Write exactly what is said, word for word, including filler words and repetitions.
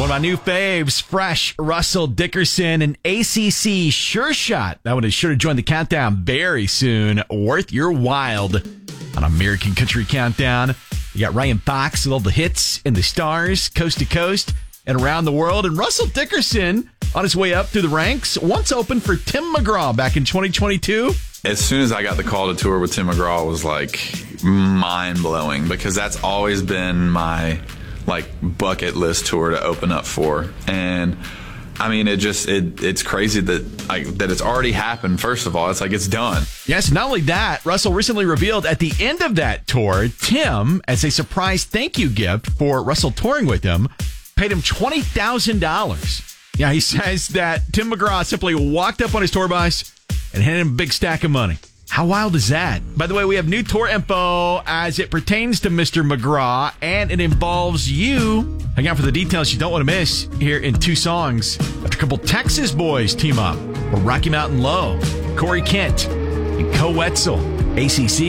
One of my new faves, Fresh, Russell Dickerson, and A C C Sure Shot. That one is sure to join the countdown very soon. Worth your wild on American Country Countdown. You got Ryan Fox with all the hits and the stars, coast to coast and around the world. And Russell Dickerson on his way up through the ranks. Once opened for Tim McGraw back in twenty twenty-two. As soon as I got the call to tour with Tim McGraw, it was like mind-blowing because that's always been my like bucket list tour to open up for. And I mean, it just it it's crazy that like that it's already happened. First of all, it's like it's done. Yes, not only that, Russell recently revealed at the end of that tour, Tim, as a surprise thank you gift for Russell touring with him, paid him twenty thousand dollars. Yeah, he says that Tim McGraw simply walked up on his tour bus and handed him a big stack of money. How wild is that? By the way, we have new tour info as it pertains to Mister McGraw, and it involves you. Hang out for the details you don't want to miss here in two songs. After a couple Texas boys team up with Rocky Mountain Low, Corey Kent, and Co Wetzel. A C C